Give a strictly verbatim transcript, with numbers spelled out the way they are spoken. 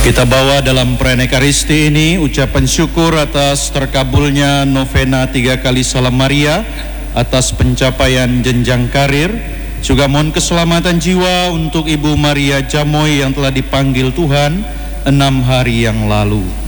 Kita bawa dalam perayaan Ekaristi ini ucapan syukur atas terkabulnya novena tiga kali Salam Maria, atas pencapaian jenjang karir, juga mohon keselamatan jiwa untuk Ibu Maria Jamoy yang telah dipanggil Tuhan enam hari yang lalu.